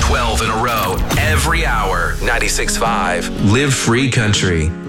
12 in a row, every hour. 96.5. Live Free Country.